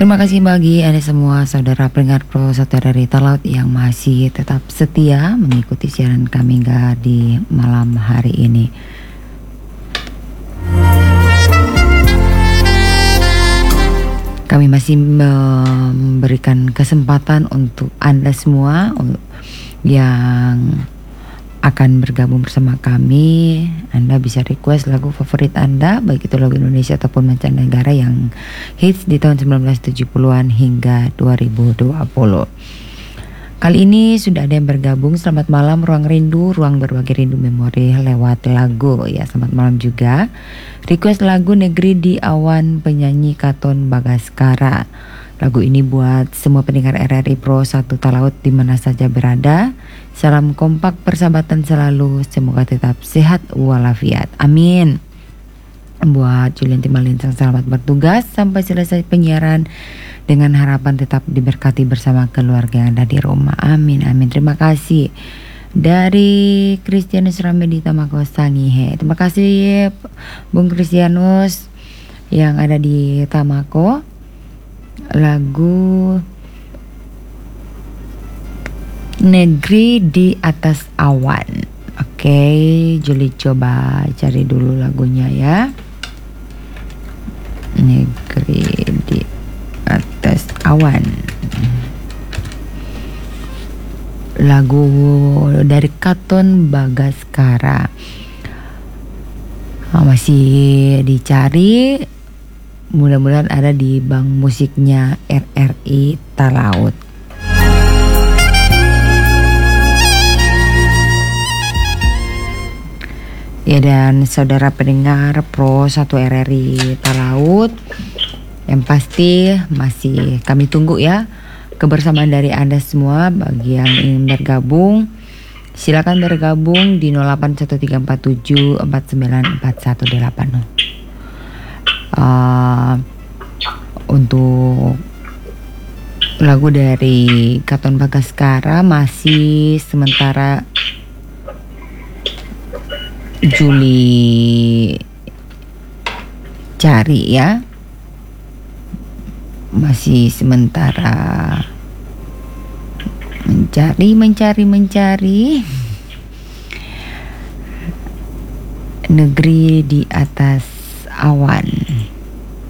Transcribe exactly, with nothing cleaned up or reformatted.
Terima kasih bagi Anda semua saudara pendengar Pro satu R R I Talaut yang masih tetap setia mengikuti siaran kami hingga di malam hari ini. Kami masih memberikan kesempatan untuk Anda semua yang akan bergabung bersama kami. Anda bisa request lagu favorit Anda, baik itu lagu Indonesia ataupun mancanegara yang hits di tahun sembilan belas tujuh puluhan hingga dua ribu dua puluh. Kali ini sudah ada yang bergabung. Selamat malam Ruang Rindu, ruang berbagi rindu memori lewat lagu. Ya, selamat malam juga. Request lagu Negeri di Awan penyanyi Katon Bagaskara. Lagu ini buat semua pendengar R R I Pro satu Talaut di mana saja berada. Salam kompak persahabatan selalu. Semoga tetap sehat walafiat. Amin. Buat Julian Timalinsang, selamat bertugas sampai selesai penyiaran. Dengan harapan tetap diberkati bersama keluarga yang ada di rumah. Amin, amin. Terima kasih. Dari Kristianus Ramedi Tamako Sangihe. Terima kasih Bung Kristianus yang ada di Tamako. Lagu Negeri di Atas Awan. Oke, Juli coba cari dulu lagunya ya. Negeri di Atas Awan. Lagu dari Katon Bagaskara. Masih dicari. Mudah-mudahan ada di bank musiknya R R I Talaut. Ya, dan saudara pendengar Pro satu R R I Talaut, yang pasti masih kami tunggu ya kebersamaan dari Anda semua. Bagi yang ingin bergabung, silakan bergabung di nol delapan satu tiga empat tujuh empat sembilan empat satu delapan. Uh, untuk lagu dari Katon Bagaskara masih sementara Juli cari ya, masih sementara mencari mencari mencari Negeri di Atas Awan.